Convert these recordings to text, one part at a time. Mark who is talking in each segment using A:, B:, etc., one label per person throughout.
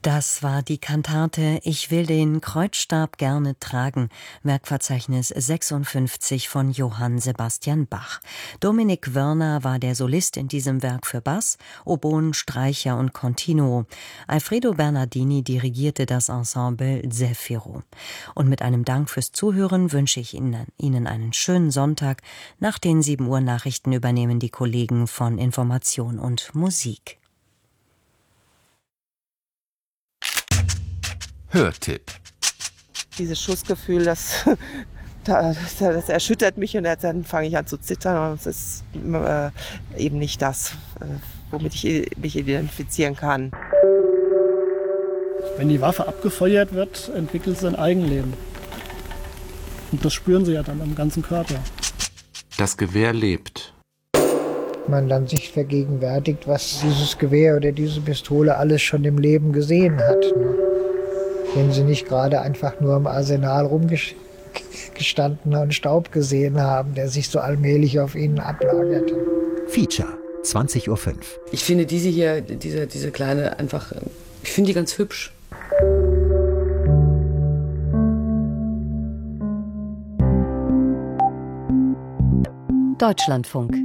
A: Das war die Kantate »Ich will den Kreuzstab gerne tragen«, Werkverzeichnis 56 von Johann Sebastian Bach. Dominik Wörner war der Solist in diesem Werk für Bass, Oboen, Streicher und Continuo. Alfredo Bernardini dirigierte das Ensemble Zefiro. Und mit einem Dank fürs Zuhören wünsche ich Ihnen einen schönen Sonntag. Nach den 7 Uhr Nachrichten übernehmen die Kollegen von Information und Musik.
B: Hörtipp.
C: Dieses Schussgefühl, das erschüttert mich und dann fange ich an zu zittern. Und es ist eben nicht das, womit ich mich identifizieren kann.
D: Wenn die Waffe abgefeuert wird, entwickelt sie ein Eigenleben. Und das spüren sie ja dann am ganzen Körper.
B: Das Gewehr lebt.
E: Man dann sich vergegenwärtigt, was dieses Gewehr oder diese Pistole alles schon im Leben gesehen hat. Ne? Wenn sie nicht gerade einfach nur im Arsenal rumgestanden und Staub gesehen haben, der sich so allmählich auf ihnen ablagerte.
F: Feature, 20:05 Uhr.
G: Ich finde diese hier, diese kleine einfach, ich finde die ganz hübsch.
A: Deutschlandfunk.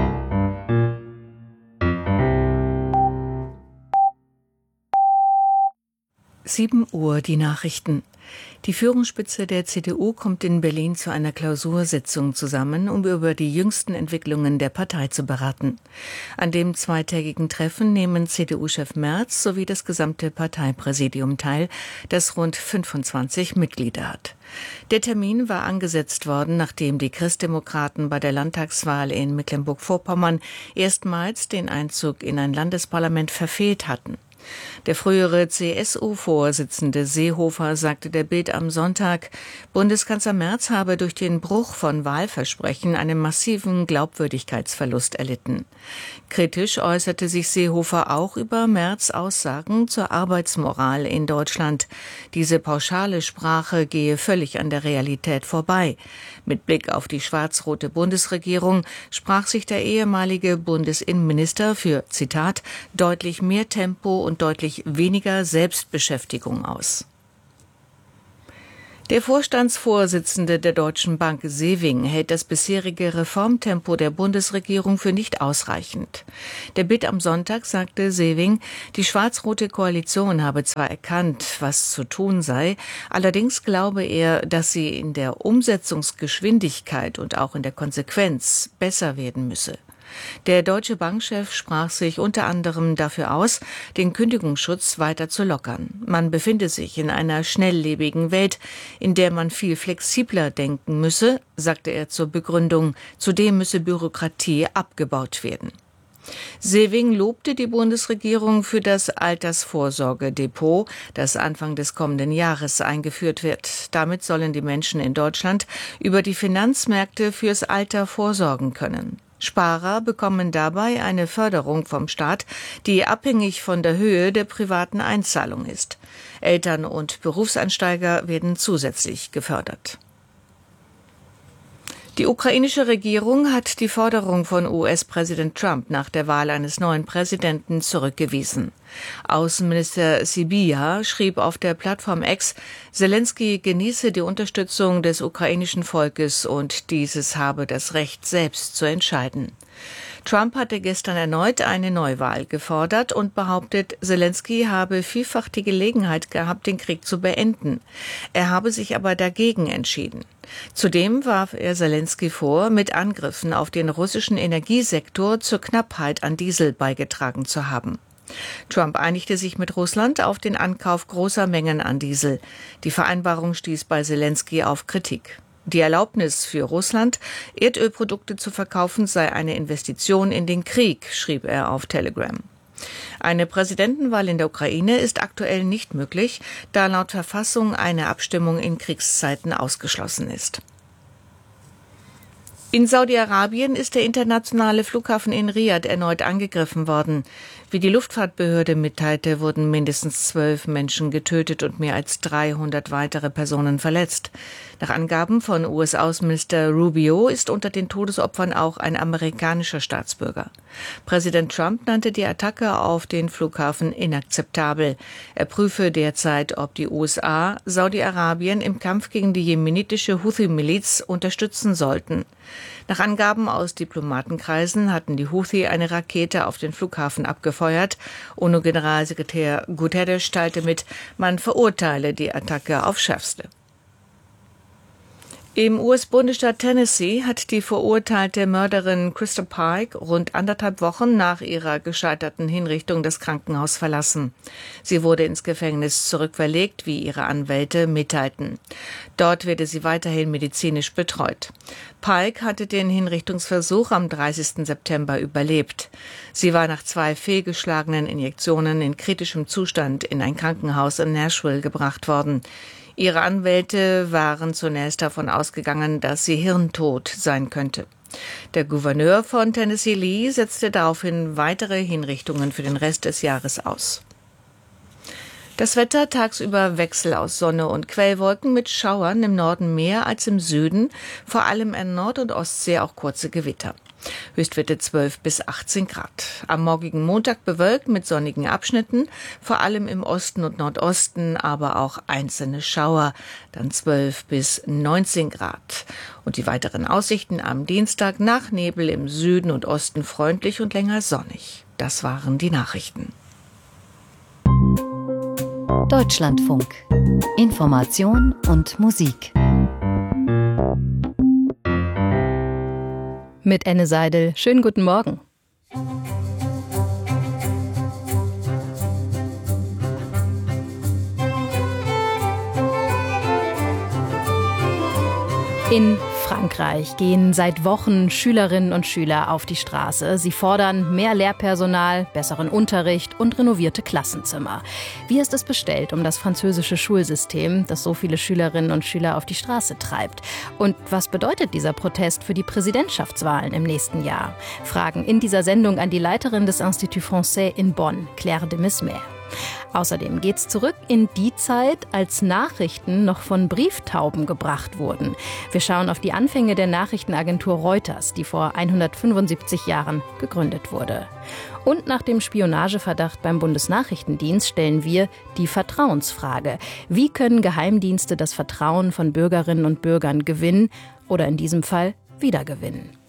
A: Uhr die Nachrichten. Die Führungsspitze der CDU kommt in Berlin zu einer Klausursitzung zusammen, um über die jüngsten Entwicklungen der Partei zu beraten. An dem zweitägigen Treffen nehmen CDU-Chef Merz sowie das gesamte Parteipräsidium teil, das rund 25 Mitglieder hat. Der Termin war angesetzt worden, nachdem die Christdemokraten bei der Landtagswahl in Mecklenburg-Vorpommern erstmals den Einzug in ein Landesparlament verfehlt hatten. Der frühere CSU-Vorsitzende Seehofer sagte der Bild am Sonntag, Bundeskanzler Merz habe durch den Bruch von Wahlversprechen einen massiven Glaubwürdigkeitsverlust erlitten. Kritisch äußerte sich Seehofer auch über Merz' Aussagen zur Arbeitsmoral in Deutschland. Diese pauschale Sprache gehe völlig an der Realität vorbei. Mit Blick auf die schwarz-rote Bundesregierung sprach sich der ehemalige Bundesinnenminister für, Zitat, deutlich mehr Tempo und deutlich weniger Selbstbeschäftigung aus. Der Vorstandsvorsitzende der Deutschen Bank Sewing hält das bisherige Reformtempo der Bundesregierung für nicht ausreichend. Der Bild am Sonntag sagte Sewing, die schwarz-rote Koalition habe zwar erkannt, was zu tun sei, allerdings glaube er, dass sie in der Umsetzungsgeschwindigkeit und auch in der Konsequenz besser werden müsse. Der Deutsche Bankchef sprach sich unter anderem dafür aus, den Kündigungsschutz weiter zu lockern. Man befinde sich in einer schnelllebigen Welt, in der man viel flexibler denken müsse, sagte er zur Begründung. Zudem müsse Bürokratie abgebaut werden. Sewing lobte die Bundesregierung für das Altersvorsorgedepot, das Anfang des kommenden Jahres eingeführt wird. Damit sollen die Menschen in Deutschland über die Finanzmärkte fürs Alter vorsorgen können. Sparer bekommen dabei eine Förderung vom Staat, die abhängig von der Höhe der privaten Einzahlung ist. Eltern und Berufseinsteiger werden zusätzlich gefördert. Die ukrainische Regierung hat die Forderung von US-Präsident Trump nach der Wahl eines neuen Präsidenten zurückgewiesen. Außenminister Sybiha schrieb auf der Plattform X, Selenskyj genieße die Unterstützung des ukrainischen Volkes und dieses habe das Recht, selbst zu entscheiden. Trump hatte gestern erneut eine Neuwahl gefordert und behauptet, Selenskyj habe vielfach die Gelegenheit gehabt, den Krieg zu beenden. Er habe sich aber dagegen entschieden. Zudem warf er Selenskyj vor, mit Angriffen auf den russischen Energiesektor zur Knappheit an Diesel beigetragen zu haben. Trump einigte sich mit Russland auf den Ankauf großer Mengen an Diesel. Die Vereinbarung stieß bei Selenskyj auf Kritik. Die Erlaubnis für Russland, Erdölprodukte zu verkaufen, sei eine Investition in den Krieg, schrieb er auf Telegram. Eine Präsidentenwahl in der Ukraine ist aktuell nicht möglich, da laut Verfassung eine Abstimmung in Kriegszeiten ausgeschlossen ist. In Saudi-Arabien ist der internationale Flughafen in Riad erneut angegriffen worden. Wie die Luftfahrtbehörde mitteilte, wurden mindestens 12 Menschen getötet und mehr als 300 weitere Personen verletzt. Nach Angaben von US-Außenminister Rubio ist unter den Todesopfern auch ein amerikanischer Staatsbürger. Präsident Trump nannte die Attacke auf den Flughafen inakzeptabel. Er prüfe derzeit, ob die USA Saudi-Arabien im Kampf gegen die jemenitische Houthi-Miliz unterstützen sollten. Nach Angaben aus Diplomatenkreisen hatten die Houthi eine Rakete auf den Flughafen abgefeuert. UNO-Generalsekretär Guterres teilte mit, man verurteile die Attacke aufs Schärfste. Im US-Bundesstaat Tennessee hat die verurteilte Mörderin Krista Pike rund 1,5 Wochen nach ihrer gescheiterten Hinrichtung das Krankenhaus verlassen. Sie wurde ins Gefängnis zurückverlegt, wie ihre Anwälte mitteilten. Dort werde sie weiterhin medizinisch betreut. Pike hatte den Hinrichtungsversuch am 30. September überlebt. Sie war nach 2 fehlgeschlagenen Injektionen in kritischem Zustand in ein Krankenhaus in Nashville gebracht worden. Ihre Anwälte waren zunächst davon ausgegangen, dass sie hirntot sein könnte. Der Gouverneur von Tennessee Lee setzte daraufhin weitere Hinrichtungen für den Rest des Jahres aus. Das Wetter: tagsüber Wechsel aus Sonne und Quellwolken mit Schauern, im Norden mehr als im Süden, vor allem in Nord- und Ostsee auch kurze Gewitter. Höchstwerte 12 bis 18 Grad. Am morgigen Montag bewölkt mit sonnigen Abschnitten, vor allem im Osten und Nordosten, aber auch einzelne Schauer, dann 12 bis 19 Grad. Und die weiteren Aussichten am Dienstag: nach Nebel im Süden und Osten freundlich und länger sonnig. Das waren die Nachrichten.
H: Deutschlandfunk. Information und Musik.
I: Mit Enne Seidel. Schönen guten Morgen. In Frankreich gehen seit Wochen Schülerinnen und Schüler auf die Straße. Sie fordern mehr Lehrpersonal, besseren Unterricht und renovierte Klassenzimmer. Wie ist es bestellt um das französische Schulsystem, das so viele Schülerinnen und Schüler auf die Straße treibt? Und was bedeutet dieser Protest für die Präsidentschaftswahlen im nächsten Jahr? Fragen in dieser Sendung an die Leiterin des Institut Français in Bonn, Claire de Mesmer. Außerdem geht's zurück in die Zeit, als Nachrichten noch von Brieftauben gebracht wurden. Wir schauen auf die Anfänge der Nachrichtenagentur Reuters, die vor 175 Jahren gegründet wurde. Und nach dem Spionageverdacht beim Bundesnachrichtendienst stellen wir die Vertrauensfrage. Wie können Geheimdienste das Vertrauen von Bürgerinnen und Bürgern gewinnen oder in diesem Fall wiedergewinnen?